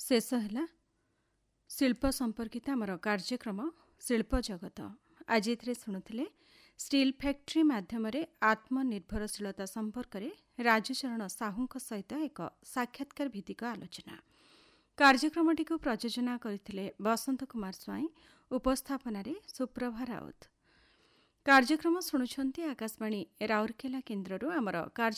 शेष है शिल्प संपर्कित आमर कार्यक्रम शिल्प जगत। आज ये शुणुले स्टील फैक्ट्री माध्यम आत्मनिर्भरशीलता संपर्क में राजचरण साहू सहित एक साक्षात्कार भित्तिक आलोचना। कार्यक्रमटी को प्रयोजना करथिले बसंत कुमार स्वाई, उपस्थापन सुप्रभा राउत। कार्यक्रम शुणुछंती आकाशवाणी राउरकेला केन्द्ररू आमर